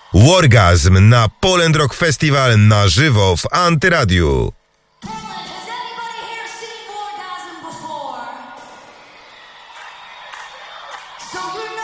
Wargazm na Poland Rock Festival na żywo w Antyradiu. Has anybody here seen Orgasm before? So you